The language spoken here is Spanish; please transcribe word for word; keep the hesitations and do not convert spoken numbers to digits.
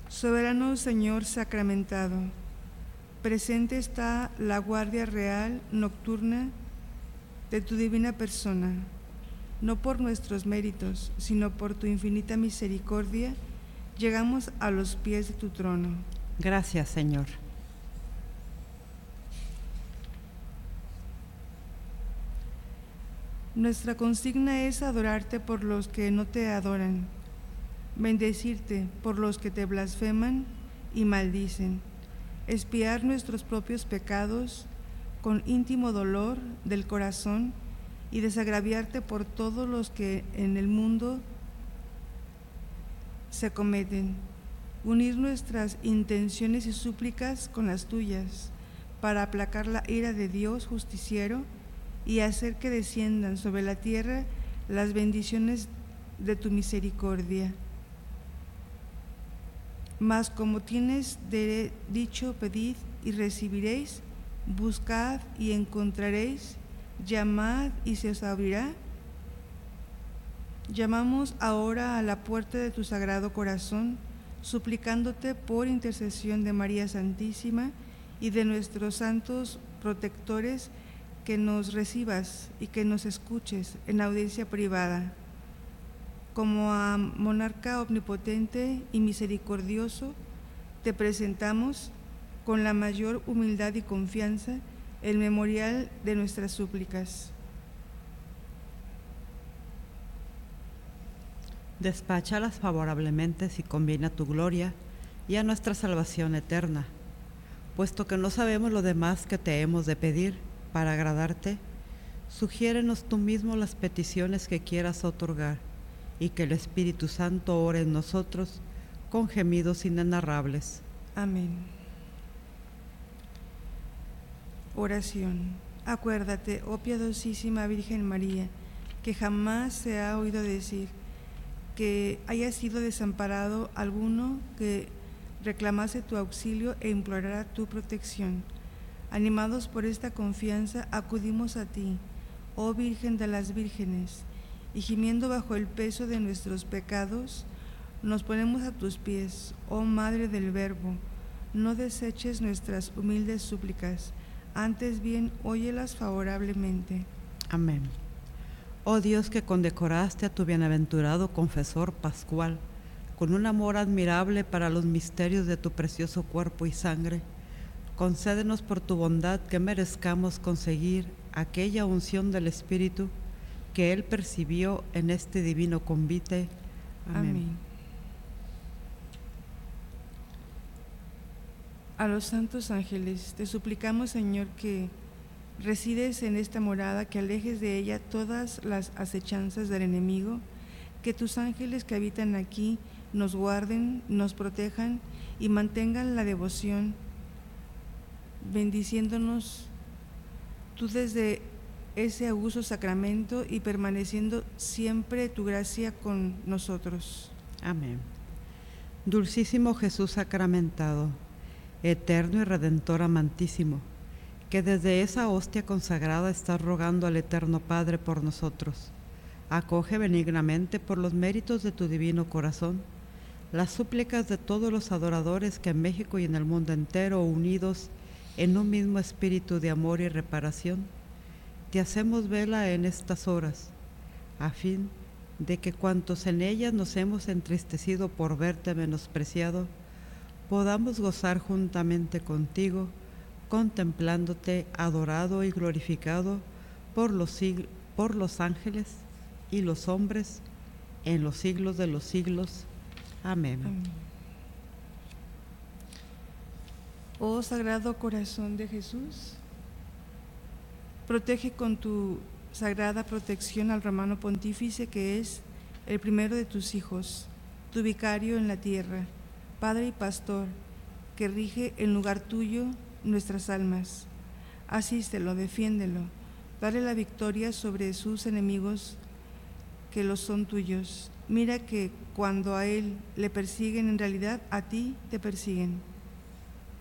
Soberano Señor sacramentado, presente está la guardia real nocturna de tu divina persona, no por nuestros méritos, sino por tu infinita misericordia, llegamos a los pies de tu trono. Gracias, Señor. Nuestra consigna es adorarte por los que no te adoran, bendecirte por los que te blasfeman y maldicen, expiar nuestros propios pecados con íntimo dolor del corazón y desagraviarte por todos los que en el mundo se cometen, unir nuestras intenciones y súplicas con las tuyas para aplacar la ira de Dios justiciero y hacer que desciendan sobre la tierra las bendiciones de tu misericordia. Mas como tienes de dicho, pedid y recibiréis, buscad y encontraréis, llamad y se os abrirá. Llamamos ahora a la puerta de tu sagrado corazón, suplicándote por intercesión de María Santísima y de nuestros santos protectores, que nos recibas y que nos escuches en audiencia privada. Como a monarca omnipotente y misericordioso, te presentamos con la mayor humildad y confianza el memorial de nuestras súplicas. Despáchalas favorablemente si conviene a tu gloria y a nuestra salvación eterna, puesto que no sabemos lo demás que te hemos de pedir. Para agradarte, sugiérenos tú mismo las peticiones que quieras otorgar y que el Espíritu Santo ore en nosotros con gemidos inenarrables. Amén. Oración. Acuérdate, oh piadosísima Virgen María, que jamás se ha oído decir que haya sido desamparado alguno que reclamase tu auxilio e implorara tu protección. Animados por esta confianza, acudimos a ti, oh Virgen de las Vírgenes, y gimiendo bajo el peso de nuestros pecados, nos ponemos a tus pies, oh Madre del Verbo. No deseches nuestras humildes súplicas, antes bien óyelas favorablemente. Amén. Oh Dios, que condecoraste a tu bienaventurado confesor Pascual con un amor admirable para los misterios de tu precioso cuerpo y sangre, concédenos por tu bondad que merezcamos conseguir aquella unción del Espíritu que Él percibió en este divino convite. Amén. Amén. A los santos ángeles, te suplicamos, Señor, que resides en esta morada, que alejes de ella todas las acechanzas del enemigo, que tus ángeles que habitan aquí nos guarden, nos protejan y mantengan la devoción, bendiciéndonos tú desde ese augusto sacramento y permaneciendo siempre tu gracia con nosotros. Amén. Dulcísimo Jesús sacramentado, eterno y redentor amantísimo, que desde esa hostia consagrada estás rogando al Eterno Padre por nosotros, acoge benignamente por los méritos de tu divino corazón las súplicas de todos los adoradores que en México y en el mundo entero, unidos en un mismo espíritu de amor y reparación, te hacemos vela en estas horas, a fin de que cuantos en ellas nos hemos entristecido por verte menospreciado, podamos gozar juntamente contigo, contemplándote adorado y glorificado por los, siglos, por los ángeles y los hombres en los siglos de los siglos. Amén. Amén. Oh Sagrado Corazón de Jesús, protege con tu sagrada protección al Romano Pontífice, que es el primero de tus hijos, tu vicario en la tierra, Padre y Pastor, que rige en lugar tuyo nuestras almas. Asístelo, defiéndelo, dale la victoria sobre sus enemigos que los son tuyos. Mira que cuando a él le persiguen, en realidad a ti te persiguen.